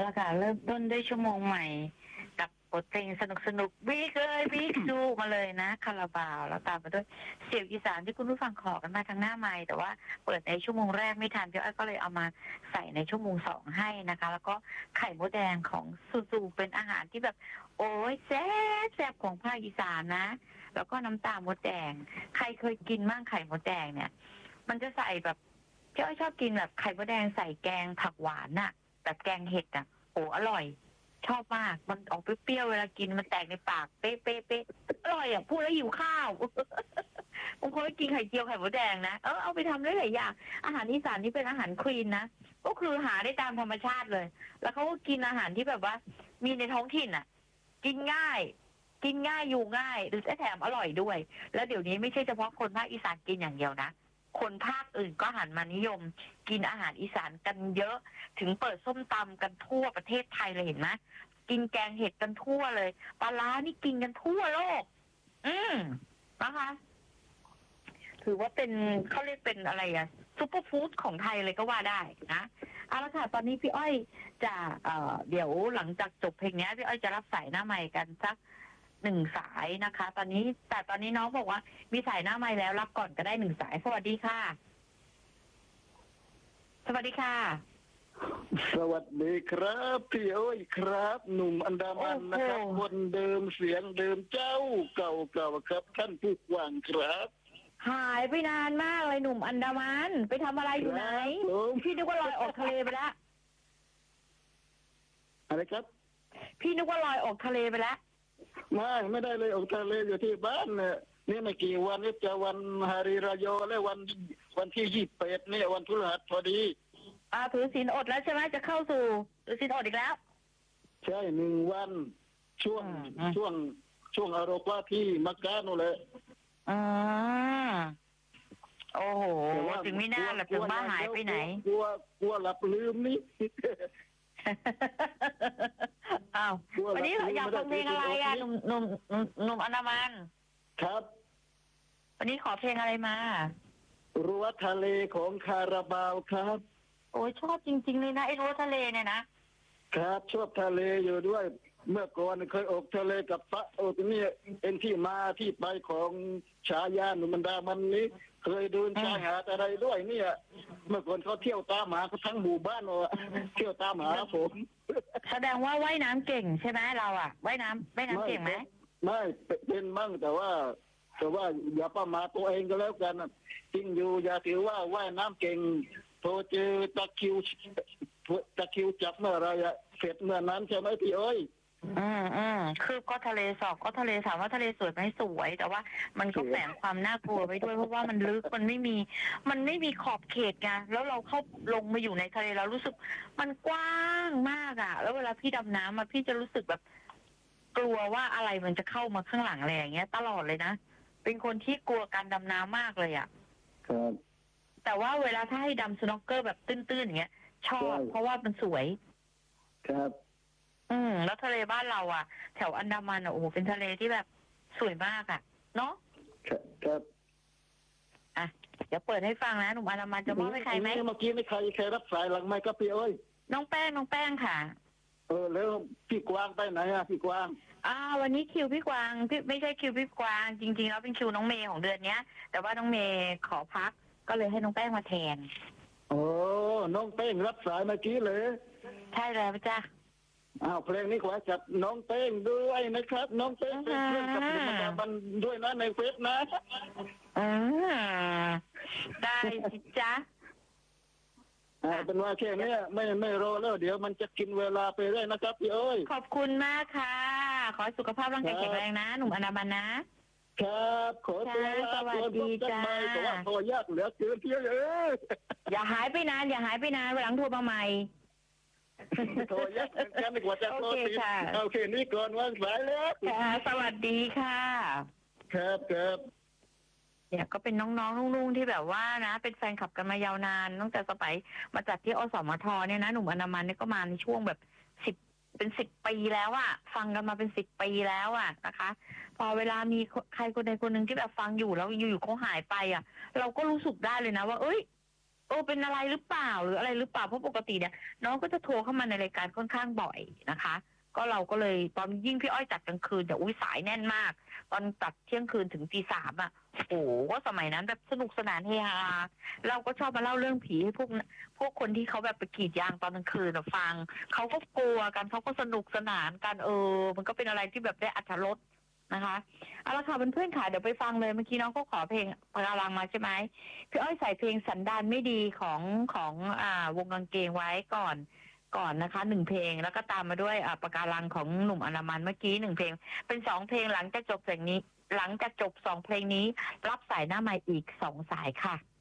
ละค่ะเริ่มต้นด้วยชั่วโมงใหม่กับบทเพลงสนุกบิ๊กเลยบิ๊กดูมาเลยนะคาราบาวแล้วตามมาด้วยเสียงอีสานที่คุณผู้ฟังขอกันมาทางหน้าไมค์แต่ว่าเปิดในชั่วโมงแรกไม่ทันพี่อ้อยก็เลยเอามาใส่ในชั่วโมง2ให้นะคะแล้วก็ไข่มดแดงของซูเป็นอาหารที่แบบโอ้ยแซ่บของภาคอีสานนะแล้วก็น้ำตาลมดแดงใครเคยกินบ้างไข่มดแดงเนี่ยมันจะใส่แบบพี่อ้อยชอบกินแบบไข่มดแดงใส่แกงผักหวานน่ะแบบแกงเห็ดอ่ะโอ้อร่อยชอบมากมันออกเปรี้ยวๆเวลากินมันแตกในปากเป๊ะเป๊ะเป๊ะอร่อยอ่ะพูดแล้วหิวข้าวบางคนก็กินไข่เจียวไข่มดแดงนะเอาไปทำได้หลายอย่างอาหารอีสานนี่เป็นอาหารคลีนนะก็คือหาได้ตามธรรมชาติเลยแล้วเขาก็กินอาหารที่แบบว่ามีในท้องถิ่นอ่ะกินง่ายอยู่ง่ายหรือแถมอร่อยด้วยแล้วเดี๋ยวนี้ไม่ใช่เฉพาะคนภาคอีสานกินอย่างเดียวนะคนภาคอื่นก็หันมานิยมกินอาหารอีสานกันเยอะถึงเปิดส้มตำกันทั่วประเทศไทยเลยเห็นไหมกินแกงเห็ดกันทั่วเลยปลาร้านี่กินกันทั่วโลกนะคะถือว่าเป็นเขาเรียกเป็นอะไรอะซุปเปอร์ฟู้ดของไทยเลยก็ว่าได้นะเอาละค่ะตอนนี้พี่อ้อยจะเดี๋ยวหลังจากจบเพลงนี้พี่อ้อยจะรับสายหน้าไมค์กันสัก1 สายนะคะตอนนี้น้องบอกว่ามีสายหน้าไมค์แล้วรับก่อนก็ได้1 สายสวัสดีค่ะสวัสดีค่ะสวัสดีครับพี่อ้อยครับหนุ่มอันดามันนะครับคนเดิมเสียงเดิมเจ้าเก่าครับท่านผู้ฟังครับหายไปนานมากเลยหนุ่มอันดามันไปทำอะไรอยู่ไหนพี่นึกว่าลอยออกทะเลไปแล้วอะไรครับพี่นึกว่าลอยออกทะเลไปแล้วไม่ได้เลยออกทะเลอยู่ที่บ้านเนี่ยนี่ไม่กี่วันนี้จะวันฮาริรายอและวันที่28เนี่ยวันพฤหัสพอดีถือศีลอดแล้วใช่ไหมจะเข้าสู่ถือศีลอดอีกแล้วใช่1 วันช่วงอารมณ์ว่าที่มักกะนู่นแหละโอ้โหถึงไม่น่าหลับถึงบ้าหายไปไหนกลัวหลับลืมนี่วันนี้อยากฟังเพลงอะไรอ่ะหนุ่มอนามันครับวันนี้ขอเพลงอะไรมารั้วทะเลของคาราบาวครับโอ้ยชอบจริงๆเลยนะไอ้รั้วทะเลเนี่ยนะครับชอบทะเลอยู่ด้วยเมื่อก่อนเคยออกทะเลกับพระนี่เป็นที่มาที่ไปของฉายาหนุ่มดามันนี้เคยเดินชายหาดอะไรด้วยเนี่ยเมื่อก่อนเขาเที่ยวตามหาทั้งหมู่บ้านว่าเที่ยวตามหาผมแสดงว่าว่ายน้ำเก่งใช่ไหมเราอ่ะว่ายน้ำเก่งไหมไม่เป็นมั่งแต่ว่าอย่าประมาทตัวเองก็แล้วกันจริงอยู่อย่าถือว่าว่ายน้ำเก่งโทรเจอตะคิวจับเมื่อไรอะเสร็จเมื่อนั้นใช่ไหมพี่เอ้ยคือก็ทะเลสอบก็ทะเลถามว่าทะเลสวยไหมสวยแต่ว่ามันก็แฝงความน่ากลัวไว้ด้วยเพราะว่ามันลึกมันไม่มีขอบเขตไงแล้วเราเข้าลงมาอยู่ในทะเลเรารู้สึกมันกว้างมากอ่ะแล้วเวลาพี่ดำน้ำพี่จะรู้สึกแบบกลัวว่าอะไรมันจะเข้ามาข้างหลังอะไรอย่างเงี้ยตลอดเลยนะเป็นคนที่กลัวการดำน้ำมากเลยอ่ะครับแต่ว่าเวลาถ้าให้ดำสโนว์เกอร์แบบตื้นๆอย่างเงี้ยชอบเพราะว่ามันสวยครับแล้วทะเลบ้านเราอ่ะแถวอันดามันโอ้โหเป็นทะเลที่แบบสวยมากอ่ะเนาะครับเดี๋ยวเปิดให้ฟังนะหนุ่มอันดามันจะมอบให้ใครไหมเมื่อกี้ไม่ใครรับสายหลังไม่ก็พี่เอ้ยน้องแป้งค่ะแล้วพี่กวางไปไหนอ่ะพี่กวางวันนี้คิวพี่กวางพี่ไม่ใช่คิวพี่กวางจริงๆแล้วเป็นคิวน้องเมย์ของเดือนเนี้ยแต่ว่าน้องเมย์ขอพักก็เลยให้น้องแป้งมาแทนน้องแป้งรับสายเมื่อกี้เลยใช่แล้วจ้ะเพลงนี้ขอจัดน้องเป้งด้วยนะครับน้องเป้งเป็นเพื่อนกับธรรมดาบันด้วยนะในเฟซนะได้สิจ๊ะเป็นว่าแค่นี้ไม่รอแล้วเดี๋ยวมันจะกินเวลาไปได้นะครับพี่เอ้ยขอบคุณมากค่ะขอสุขภาพร่างกายแข็งแรงนะหนุ่มอนามันนะครับขอตัวลาสวัสดีจ้าเพราะว่าตัวยากเหลือเกินพี่เอ้ยอย่าหายไปนานวันหลังโทรมาใหม่โทรยักกันดีกว่าจะโทรติดโอเคนี่ก่อนวางสายแล้วสวัสดีค่ะครับเนี่ยก็เป็นน้องๆลุงๆที่แบบว่านะเป็นแฟนคลับกันมายาวนานตั้งแต่สมัยมาจัดที่อสมทเนี่ยนะหนุ่มอนามันเนี่ยก็มาในช่วงแบบ10 ปีแล้วอะฟังกันมาเป็น10 ปีแล้วอะนะคะพอเวลามีใครคนใดคนหนึ่งที่แบบฟังอยู่แล้วอยู่ๆเขาหายไปอะเราก็รู้สึกได้เลยนะว่าเอ้ยเป็นอะไรหรือเปล่าหรืออะไรหรือเปล่าเพราะปกติเนี่ยน้องก็จะโทรเข้ามาในรายการค่อนข้างบ่อยนะคะ ก็เราก็เลยตอนยิ่งพี่อ้อยจัดกลางคืนแต่สายแน่นมาก ตอนจัดเที่ยงคืนถึงตี 3อ่ะโอ้โหก็สมัยนั้นแบบสนุกสนานเฮฮาเราก็ชอบมาเล่าเรื่องผีให้พวกคนที่เขาแบบไปกรีดยางตอนกลางคืนฟังเขาก็กลัวกันเขาก็สนุกสนานกันมันก็เป็นอะไรที่แบบได้อรรถรสนะคะเอาละค่ะเพื่อนๆค่ะเดี๋ยวไปฟังเลยเมื่อกี้น้องก็ขอเพลงปะการังมาใช่ไหมพี่อ้อยใส่เพลงสันดานไม่ดีของวงกางเกงไว้ก่อนนะคะ1 เพลงแล้วก็ตามมาด้วยปะการังของหนุ่มอนามันเมื่อกี้1 เพลงเป็น2 เพลงหลังจากจบ2 เพลงนี้รับสายหน้าใหม่อีก2 สายค่ะ